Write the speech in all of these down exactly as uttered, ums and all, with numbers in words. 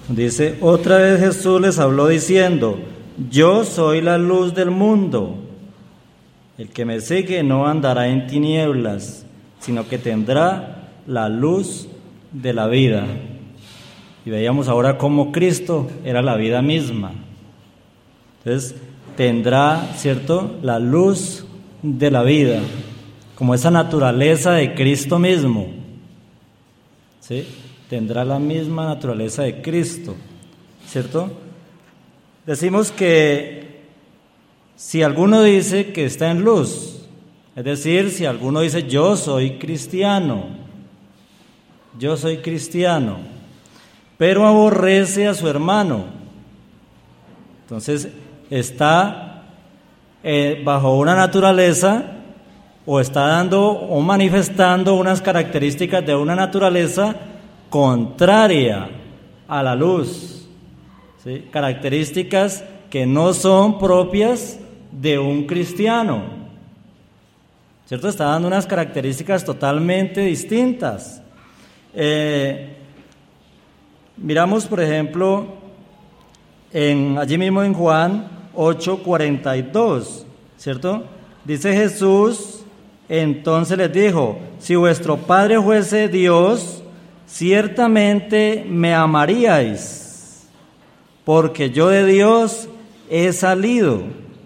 Dice, otra vez Jesús les habló diciendo, yo soy la luz del mundo. El que me sigue no andará en tinieblas, sino que tendrá la luz de la vida. Y veíamos ahora cómo Cristo era la vida misma. Entonces, tendrá, ¿cierto?, la luz de la vida, como esa naturaleza de Cristo mismo, ¿sí? Tendrá la misma naturaleza de Cristo, ¿cierto? Decimos que si alguno dice que está en luz, es decir, si alguno dice yo soy cristiano, yo soy cristiano, pero aborrece a su hermano, entonces está eh, bajo una naturaleza o está dando o manifestando unas características de una naturaleza contraria a la luz, ¿sí? Características que no son propias de un cristiano, ¿cierto? Está dando unas características totalmente distintas. Eh, miramos, por ejemplo, en, allí mismo en Juan ocho cuarenta y dos, ¿cierto? Dice Jesús, entonces les dijo, si vuestro Padre fuese Dios, ciertamente me amaríais, porque yo de Dios he salido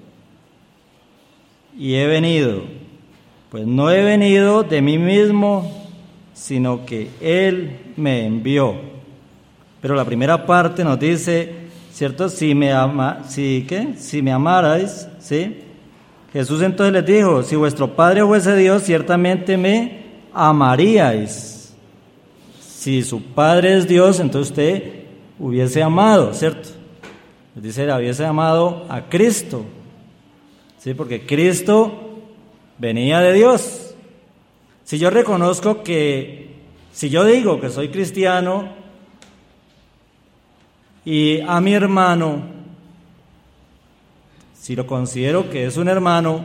y he venido. Pues no he venido de mí mismo, sino que Él me envió. Pero la primera parte nos dice, ¿cierto? Si me ama, si ¿qué? Si me amarais, ¿sí? Jesús entonces les dijo, si vuestro Padre fuese Dios, ciertamente me amaríais. Si su Padre es Dios, entonces usted hubiese amado, ¿cierto? Dice, hubiese amado a Cristo, ¿sí? Porque Cristo venía de Dios. Si yo reconozco que, si yo digo que soy cristiano y a mi hermano, si lo considero que es un hermano,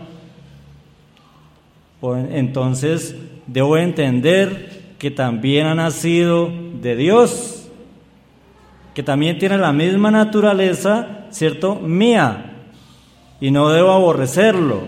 pues entonces debo entender que también ha nacido de Dios, que también tiene la misma naturaleza, ¿cierto?, mía, y no debo aborrecerlo.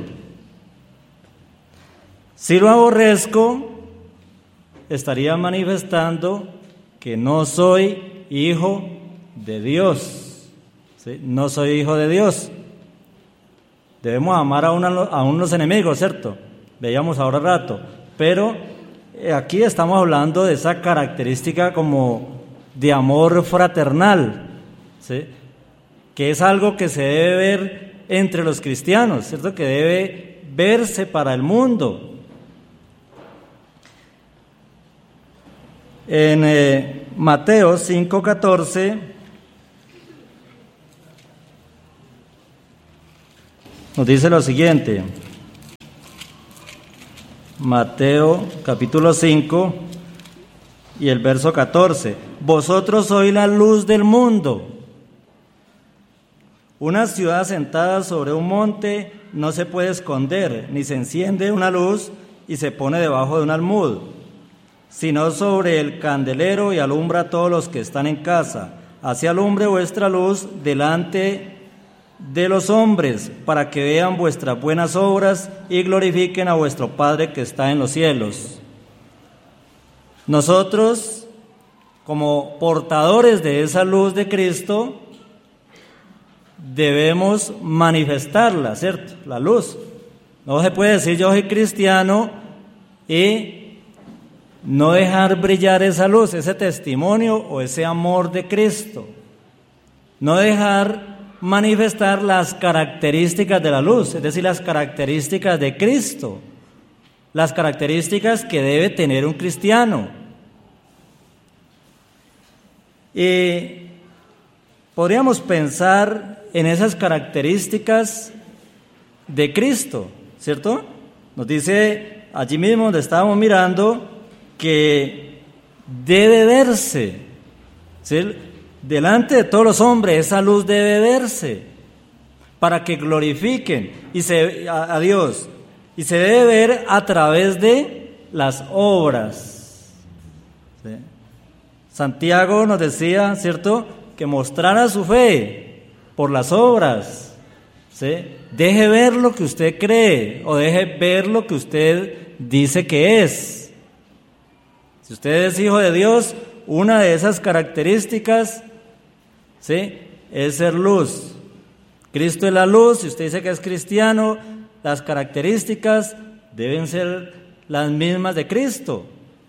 Si lo aborrezco, estaría manifestando que no soy hijo de Dios, ¿sí? No soy hijo de Dios. Debemos amar a, una, a unos enemigos, ¿cierto? Veíamos ahora rato, pero aquí estamos hablando de esa característica como de amor fraternal, ¿sí? Que es algo que se debe ver entre los cristianos, ¿cierto? Que debe verse para el mundo. En eh, Mateo cinco catorce nos dice lo siguiente. Mateo capítulo cinco y el verso catorce. Vosotros sois la luz del mundo. Una ciudad asentada sobre un monte no se puede esconder, ni se enciende una luz y se pone debajo de un almud, sino sobre el candelero y alumbra a todos los que están en casa. Así alumbre vuestra luz delante de los hombres, para que vean vuestras buenas obras y glorifiquen a vuestro Padre que está en los cielos. Nosotros, como portadores de esa luz de Cristo, debemos manifestarla, ¿cierto? La luz. No se puede decir yo soy cristiano y no dejar brillar esa luz, ese testimonio o ese amor de Cristo. No dejar manifestar las características de la luz, es decir, las características de Cristo, las características que debe tener un cristiano. Y podríamos pensar en esas características de Cristo, ¿cierto? Nos dice allí mismo donde estábamos mirando que debe verse, ¿sí? Delante de todos los hombres esa luz debe verse para que glorifiquen y se, a, a Dios, y se debe ver a través de las obras, ¿sí? Santiago nos decía, ¿cierto?, que que mostrara su fe por las obras, ¿sí? Deje ver lo que usted cree o deje ver lo que usted dice que es. Si usted es hijo de Dios, una de esas características, ¿sí?, es ser luz. Cristo es la luz. Si usted dice que es cristiano, las características deben ser las mismas de Cristo.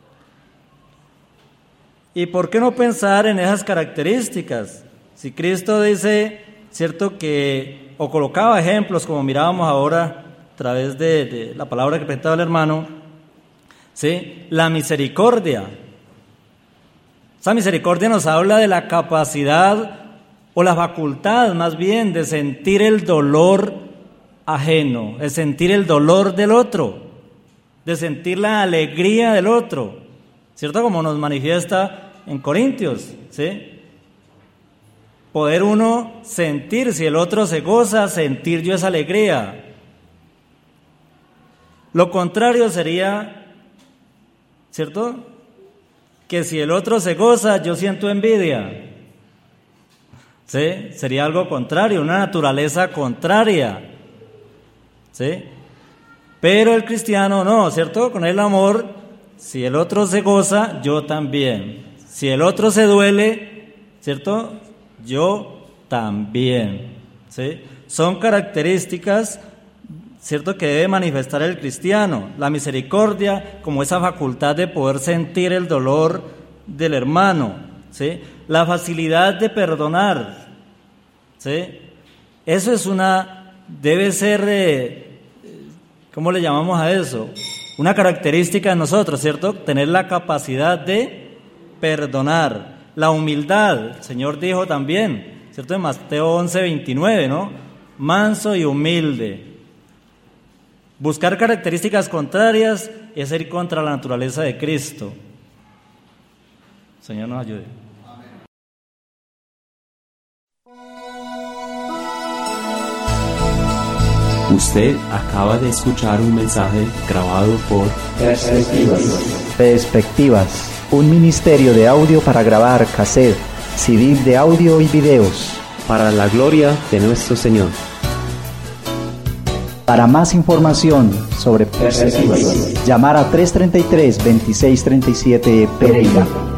¿Y por qué no pensar en esas características? Si Cristo dice, cierto, que, o colocaba ejemplos, como mirábamos ahora a través de, de la palabra que presentaba el hermano, ¿sí?, la misericordia. Esa misericordia nos habla de la capacidad o la facultad, más bien, de sentir el dolor ajeno, de sentir el dolor del otro, de sentir la alegría del otro, ¿cierto? Como nos manifiesta en Corintios, ¿sí? Poder uno sentir, si el otro se goza, sentir yo esa alegría. Lo contrario sería, ¿cierto?, que si el otro se goza, yo siento envidia. ¿Sí? Sería algo contrario, una naturaleza contraria. ¿Sí? Pero el cristiano no, ¿cierto? Con el amor, si el otro se goza, yo también. Si el otro se duele, ¿cierto?, yo también. ¿Sí? Son características, ¿cierto?, que debe manifestar el cristiano. La misericordia como esa facultad de poder sentir el dolor del hermano, ¿sí? La facilidad de perdonar, ¿sí? Eso es una, debe ser, eh, ¿cómo le llamamos a eso? Una característica de nosotros, ¿cierto? Tener la capacidad de perdonar. La humildad, el Señor dijo también, ¿cierto? En Mateo once veintinueve, ¿no? Manso y humilde. Buscar características contrarias es ir contra la naturaleza de Cristo. Señor nos ayude. Usted acaba de escuchar un mensaje grabado por Perspectivas. Perspectivas, un ministerio de audio para grabar cassette, C D de audio y videos. Para la gloria de nuestro Señor. Para más información sobre Perspectivas, llamar a tres treinta y tres, veintiséis treinta y siete Pereira.